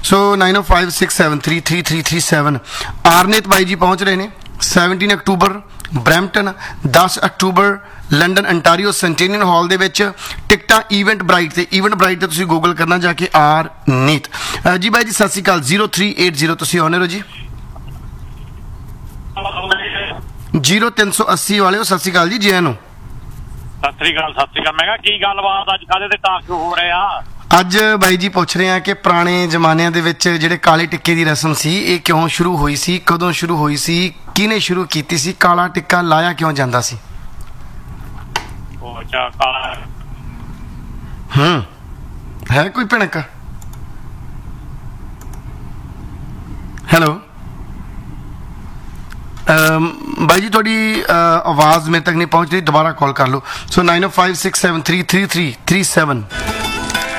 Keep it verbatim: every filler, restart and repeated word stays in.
ਸੋ ਨਾइन ओ five six seven three three three three seven ਆਰਨੇਤ ਬਾਈ ਜੀ ਪਹੁੰਚ ਰਹੇ ਨੇ सत्रह ਅਕਤੂਬਰ ਬਰੈਂਪਟਨ, ਦਸ ਅਕਤੂਬਰ ਲੰਡਨ ਅੰਟਾਰੀਓ ਸੈਂਟੇਨੀਅਲ ਹਾਲ ਦੇ ਵਿੱਚ ਟਿਕਟਾਂ ਈਵੈਂਟ ਬ੍ਰਾਈਟ ਤੇ ਈਵੈਂਟ ਬ੍ਰਾਈਟ ਤੇ ਤੁਸੀਂ ਗੂਗਲ ਕਰਨਾ ਜਾ ਕੇ ਆਰਨੇਤ ਜੀ। ਬਾਈ ਜੀ ਸਤਿ ਸ਼੍ਰੀ ਅਕਾਲ। ਜ਼ੀਰੋ ਥ੍ਰੀ ਏਟ ਜ਼ੀਰੋ ਤੁਸੀਂ ਆਨਰ ਹੋ ਜੀ, ਜ਼ੀਰੋ ਤਿੰਨ ਸੌ ਅੱਸੀ ਵਾਲੇ ਹੋ। ਸਤਿ ਸ਼੍ਰੀ ਅਕਾਲ ਜੀ, ਜੀ ਆਇਆਂ ਨੂੰ। ਸਤਿ ਸ੍ਰੀ ਅਕਾਲ ਸਤਿ ਸ੍ਰੀ ਅਕਾਲ। ਮੈਂ ਕਿਹਾ ਕੀ ਗੱਲਬਾਤ ਅੱਜ ਕਾਹਦੇ ਤੇ ਟਾਕ ਹੋ ਰਿਹਾ? ਅੱਜ ਬਾਈ ਜੀ ਪੁੱਛ ਰਹੇ ਆ ਕਿ ਪੁਰਾਣੇ ਜ਼ਮਾਨਿਆਂ ਦੇ ਵਿੱਚ ਜਿਹੜੇ ਕਾਲੇ ਟਿੱਕੇ ਦੀ ਰਸਮ ਸੀ ਇਹ ਕਿਉਂ ਸ਼ੁਰੂ ਹੋਈ ਸੀ, ਕਦੋਂ ਸ਼ੁਰੂ ਹੋਈ ਸੀ, ਕਿਹਨੇ ਸ਼ੁਰੂ ਕੀਤੀ ਸੀ, ਕਾਲਾ ਟਿੱਕਾ ਲਾਇਆ ਕਿਉਂ ਜਾਂਦਾ ਸੀ? ਉਹ ਅੱਛਾ ਕਾਲਾ ਹੂੰ ਹੈ ਕੋਈ ਭਿਣਕ? ਹੈਲੋ ਬਾਈ ਜੀ ਤੁਹਾਡੀ ਆਵਾਜ਼ ਮੇਰੇ ਤੱਕ ਨਹੀਂ ਪਹੁੰਚ ਰਹੀ, ਦੁਬਾਰਾ ਕਾਲ ਕਰ ਲਓ। ਸੋ ਨਾइन ओ five six seven three three three three seven